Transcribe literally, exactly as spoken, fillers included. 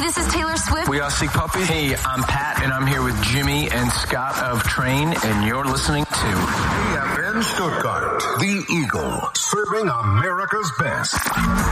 this is Taylor Swift. We are Sick Puppies. Hey, I'm Pat, and I'm here with Jimmy and Scott of Train, and you're listening to E F N Stuttgart, the Eagle, serving America's best.